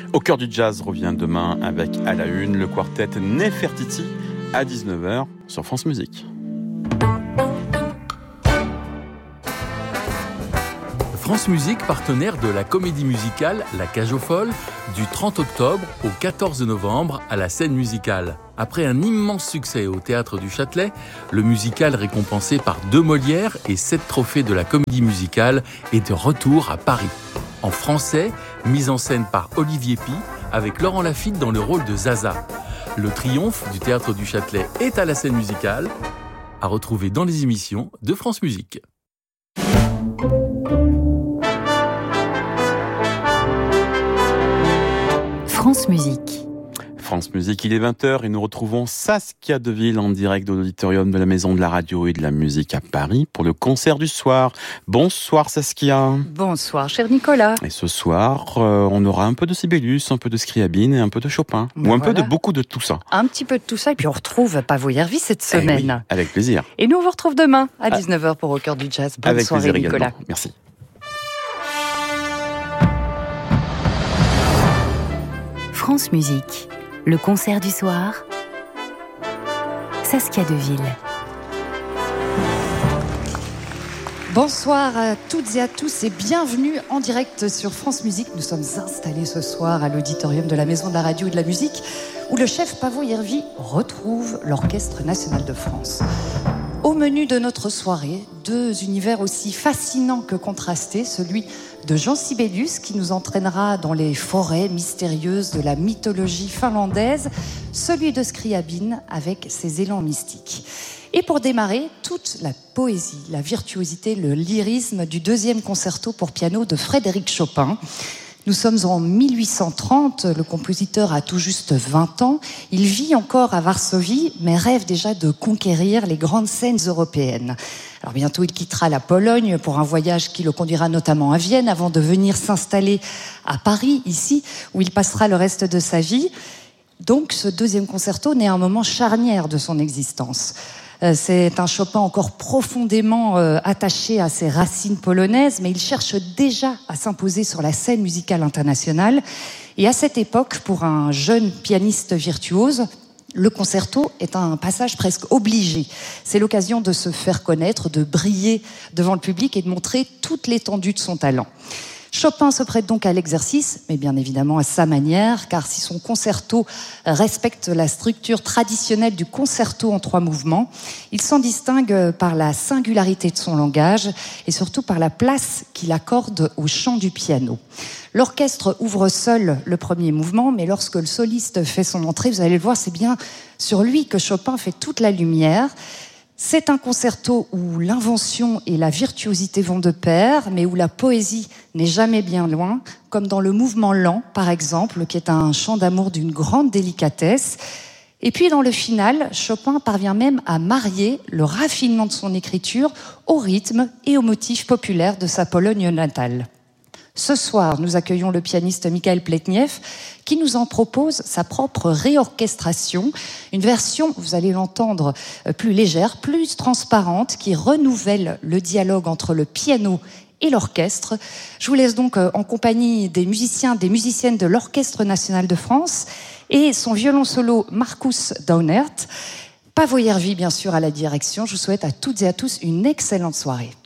Au cœur du jazz revient demain avec à la une le quartet Nefertiti à 19h sur France Musique. France Musique, partenaire de la comédie musicale La Cage aux Folles, du 30 octobre au 14 novembre à la Scène Musicale. Après un immense succès au Théâtre du Châtelet, le musical récompensé par 2 Molières et 7 trophées de la comédie musicale est de retour à Paris. En français, mise en scène par Olivier Py, avec Laurent Lafitte dans le rôle de Zaza. Le triomphe du Théâtre du Châtelet est à la Scène Musicale, à retrouver dans les émissions de France Musique. France Musique. France Musique, il est 20h et nous retrouvons Saskia Deville en direct de l'auditorium de la Maison de la Radio et de la Musique à Paris pour le concert du soir. Bonsoir Saskia. Bonsoir cher Nicolas. Et ce soir, on aura un peu de Sibelius, un peu de Scriabine et un peu de Chopin. Ou un peu de beaucoup de tout ça. Un petit peu de tout ça et puis on retrouve Pavo Järvi cette semaine. Oui, avec plaisir. Et nous on vous retrouve demain à 19h pour Au cœur du jazz. Bonne avec soirée plaisir Nicolas. Également. Merci. France Musique, le concert du soir, Saskia Deville. Bonsoir à toutes et à tous et bienvenue en direct sur France Musique. Nous sommes installés ce soir à l'auditorium de la Maison de la Radio et de la Musique où le chef Pavo Järvi retrouve l'Orchestre National de France. Au menu de notre soirée, 2 univers aussi fascinants que contrastés, celui de Jean Sibelius qui nous entraînera dans les forêts mystérieuses de la mythologie finlandaise, celui de Scriabine avec ses élans mystiques. Et pour démarrer, toute la poésie, la virtuosité, le lyrisme du 2e concerto pour piano de Frédéric Chopin. Nous sommes en 1830, le compositeur a tout juste 20 ans, il vit encore à Varsovie, mais rêve déjà de conquérir les grandes scènes européennes. Alors bientôt il quittera la Pologne pour un voyage qui le conduira notamment à Vienne avant de venir s'installer à Paris, ici, où il passera le reste de sa vie. Donc ce 2e concerto n'est un moment charnière de son existence. C'est un Chopin encore profondément attaché à ses racines polonaises, mais il cherche déjà à s'imposer sur la scène musicale internationale. Et à cette époque, pour un jeune pianiste virtuose, le concerto est un passage presque obligé. C'est l'occasion de se faire connaître, de briller devant le public et de montrer toute l'étendue de son talent. Chopin se prête donc à l'exercice, mais bien évidemment à sa manière, car si son concerto respecte la structure traditionnelle du concerto en 3 mouvements, il s'en distingue par la singularité de son langage et surtout par la place qu'il accorde au chant du piano. L'orchestre ouvre seul le 1er mouvement, mais lorsque le soliste fait son entrée, vous allez le voir, c'est bien sur lui que Chopin fait toute la lumière. C'est un concerto où l'invention et la virtuosité vont de pair, mais où la poésie n'est jamais bien loin, comme dans le mouvement lent, par exemple, qui est un chant d'amour d'une grande délicatesse. Et puis dans le final, Chopin parvient même à marier le raffinement de son écriture au rythme et aux motifs populaires de sa Pologne natale. Ce soir, nous accueillons le pianiste Mikhail Pletniev qui nous en propose sa propre réorchestration, une version, vous allez l'entendre, plus légère, plus transparente, qui renouvelle le dialogue entre le piano et l'orchestre. Je vous laisse donc en compagnie des musiciens, des musiciennes de l'Orchestre National de France et son violon solo Markus Daunert. Pavo Järvi, bien sûr, à la direction. Je vous souhaite à toutes et à tous une excellente soirée.